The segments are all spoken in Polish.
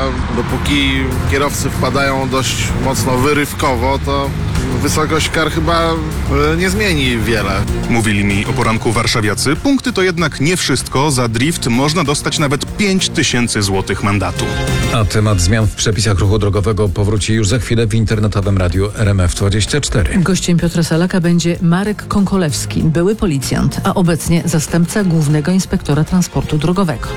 dopóki kierowcy wpadają dość mocno wyrywkowo, to wysokość kar chyba nie zmieni wiele. Mówili mi o poranku warszawiacy. Punkty to jednak nie wszystko. Za drift można dostać nawet 5000 złotych mandatu. A temat zmian w przepisach ruchu drogowego powróci już za chwilę w internetowym radiu RMF24. Gościem Piotra Salaka będzie Marek Konkolewski, były policjant, a obecnie zastępca głównego inspektora transportu drogowego.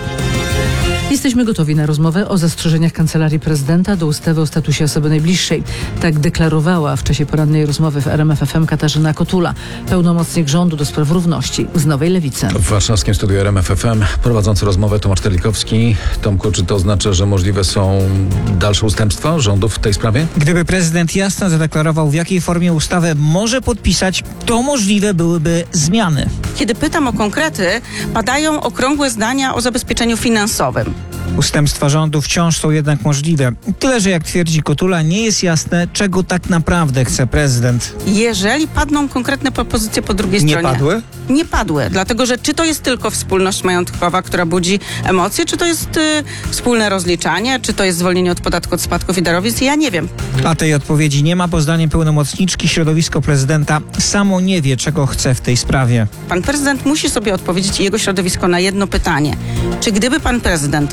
Jesteśmy gotowi na rozmowę o zastrzeżeniach Kancelarii Prezydenta do ustawy o statusie osoby najbliższej. Tak deklarowała w czasie porannej rozmowy w RMF FM Katarzyna Kotula, pełnomocnik rządu do spraw równości z Nowej Lewicy. W warszawskim studiu RMF FM prowadzący rozmowę Tomasz Terlikowski. Tomku, czy to oznacza, że możliwe są dalsze ustępstwa rządu w tej sprawie? Gdyby prezydent jasno zadeklarował, w jakiej formie ustawę może podpisać, to możliwe byłyby zmiany. Kiedy pytam o konkrety, padają okrągłe zdania o zabezpieczeniu finansowym. Ustępstwa rządu wciąż są jednak możliwe. Tyle, że jak twierdzi Kotula, nie jest jasne, czego tak naprawdę chce prezydent. Jeżeli padną konkretne propozycje po drugiej stronie. Nie padły? Nie padły, dlatego że czy to jest tylko wspólność majątkowa, która budzi emocje, czy to jest wspólne rozliczanie, czy to jest zwolnienie od podatku od spadków i darowizn, ja nie wiem. A tej odpowiedzi nie ma, bo zdaniem pełnomocniczki środowisko prezydenta samo nie wie, czego chce w tej sprawie. Pan prezydent musi sobie odpowiedzieć i jego środowisko na jedno pytanie. Czy gdyby pan prezydent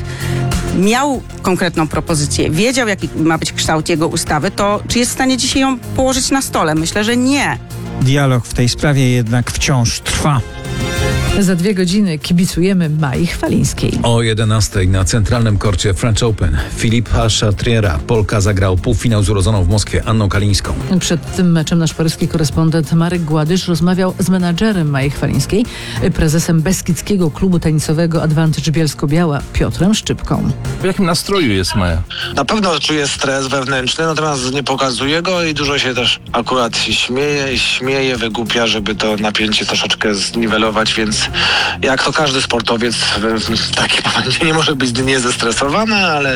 miał konkretną propozycję, wiedział, jaki ma być kształt jego ustawy, to czy jest w stanie dzisiaj ją położyć na stole? Myślę, że nie. Dialog w tej sprawie jednak wciąż trwa. Za 2 godziny kibicujemy Mai Chwalińskiej. O 11:00 na centralnym korcie French Open Filipa Chatriera Polka zagrał półfinał z urodzoną w Moskwie Anną Kalińską. Przed tym meczem nasz paryski korespondent Marek Gładysz rozmawiał z menadżerem Mai Chwalińskiej, prezesem Beskidzkiego Klubu Tenisowego Advantage Bielsko-Biała Piotrem Szczypką. W jakim nastroju jest Maja? Na pewno czuje stres wewnętrzny, natomiast nie pokazuje go i dużo się też akurat śmieje, wygłupia, żeby to napięcie troszeczkę zniwelować, więc jak to każdy sportowiec w takim momencie nie może być niezestresowany,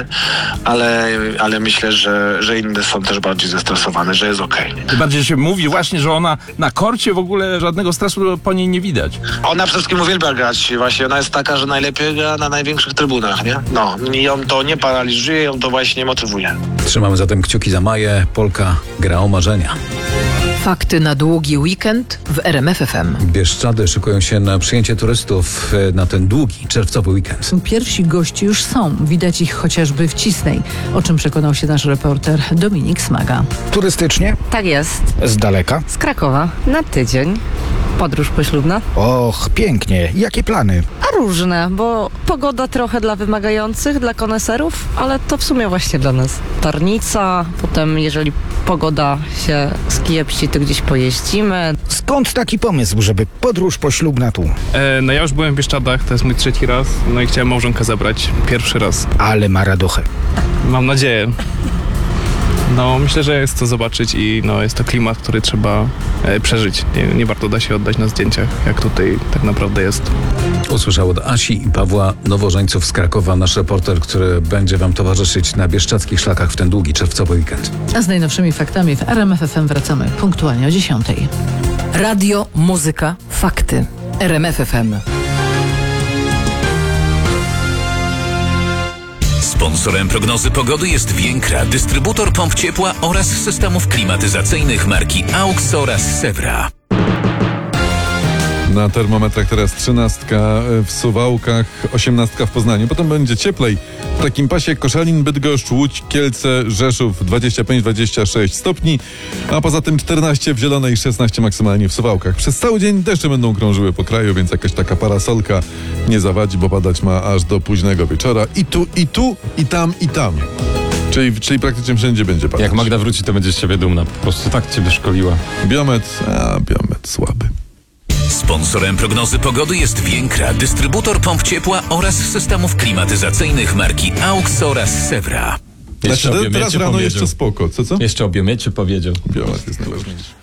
ale myślę, że inne są też bardziej zestresowane, że jest okej. Tym bardziej się mówi właśnie, że ona na korcie w ogóle żadnego stresu po niej nie widać. Ona przede wszystkim uwielbia grać właśnie, ona jest taka, że najlepiej gra na największych trybunach, nie? No, i ją to nie paraliżuje, ją to właśnie motywuje. Trzymamy zatem kciuki za Maję. Polka gra o marzenia. Fakty na długi weekend w RMF FM. Bieszczady szykują się na przyjęcie turystów na ten długi, czerwcowy weekend. Pierwsi goście już są. Widać ich chociażby w Cisnej, o czym przekonał się nasz reporter Dominik Smaga. Turystycznie? Tak jest. Z daleka? Z Krakowa. Na tydzień. Podróż poślubna. Och, pięknie. Jakie plany? A różne, bo pogoda trochę dla wymagających, dla koneserów, ale to w sumie właśnie dla nas. Tarnica, potem jeżeli pogoda się skiepści, to gdzieś pojeździmy. Skąd taki pomysł, żeby podróż poślubna tu? No ja już byłem w Bieszczadach, to jest mój 3. raz, no i chciałem małżonkę zabrać 1. raz. Ale ma radochę. Mam nadzieję. No myślę, że jest co zobaczyć i no, jest to klimat, który trzeba przeżyć. Nie warto da się oddać na zdjęciach, jak tutaj tak naprawdę jest. Usłyszał od Asi i Pawła nowożeńców z Krakowa nasz reporter, który będzie wam towarzyszyć na bieszczadzkich szlakach w ten długi czerwcowy weekend. A z najnowszymi faktami w RMF FM wracamy punktualnie o 10:00. Radio, muzyka, fakty. RMF FM. Sponsorem prognozy pogody jest Więkra, dystrybutor pomp ciepła oraz systemów klimatyzacyjnych marki AUX oraz Sewra. Na termometrach teraz 13 w Suwałkach, 18 w Poznaniu. Potem będzie cieplej. W takim pasie Koszalin, Bydgoszcz, Łódź, Kielce, Rzeszów 25-26 stopni, a poza tym 14 w Zielonej, 16 maksymalnie w Suwałkach. Przez cały dzień deszcze będą krążyły po kraju, więc jakaś taka parasolka nie zawadzi, bo padać ma aż do późnego wieczora. I tu, i tam, i tam. Czyli praktycznie wszędzie będzie padać. Jak Magda wróci, to będziesz z siebie dumna. Po prostu tak cię wyszkoliła. Biometr słaby. Sponsorem prognozy pogody jest Więkra, dystrybutor pomp ciepła oraz systemów klimatyzacyjnych marki AUX oraz Sewra. Teraz rano jeszcze spoko, co? Jeszcze o biomecie powiedział. Biometr jest najważniejszy.